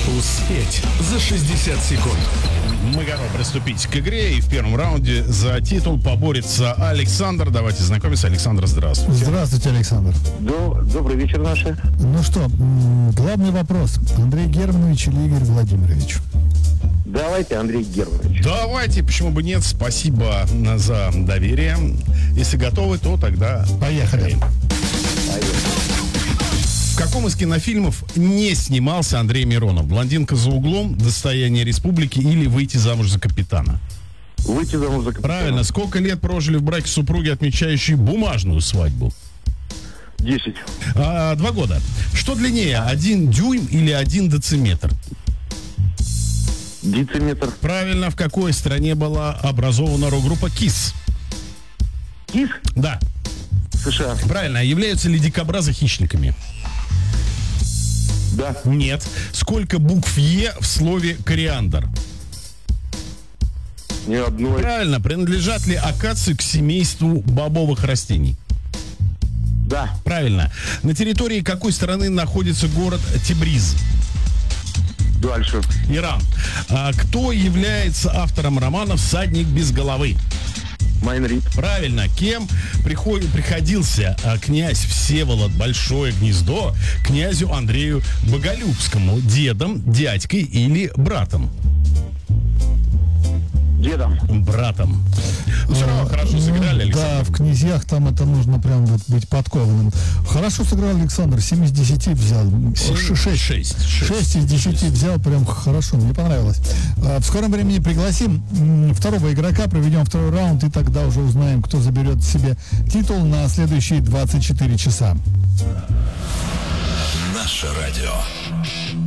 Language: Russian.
Успеть за 60 секунд. Мы готовы приступить к игре, и в первом раунде за титул поборется Александр. Давайте знакомиться. Александр, здравствуйте. Здравствуйте, Александр. Добрый вечер, наши. Ну что, главный вопрос. Андрей Германович или Игорь Владимирович? Давайте, Андрей Германович. Давайте, почему бы нет. Спасибо за доверие. Если готовы, то тогда Поехали. В каком из кинофильмов не снимался Андрей Миронов? «Блондинка за углом», «Достояние республики» или «Выйти замуж за капитана»? Выйти замуж за капитана. Правильно. Сколько лет прожили в браке супруги, отмечающие бумажную свадьбу? 10. 2 года. Что длиннее, 1 дюйм или 1 дециметр? Дециметр. Правильно. В какой стране была образована рок-группа KISS? КИС? Да. США. Правильно. Являются ли дикобразы хищниками? Да. Нет. Сколько букв «Е» в слове «кориандр»? Ни одной. Правильно. Принадлежат ли акации к семейству бобовых растений? Да. Правильно. На территории какой страны находится город Тебриз? Дальше. Иран. Кто является автором романа «Всадник без головы»? Майн Рид. Правильно. Кем приходился князь Всеволод Большое Гнездо князю Андрею Боголюбскому? Дедом, дядькой или братом? Дедом. Братом. Ну, все равно хорошо сыграли, Александр. Да, в «Князьях» там это нужно прям вот быть подкованным. Хорошо сыграл Александр, 7 из 10 взял. 6 из 10 взял, прям хорошо, мне понравилось. В скором времени пригласим второго игрока, проведем второй раунд, и тогда уже узнаем, кто заберет себе титул на следующие 24 часа. Наше радио.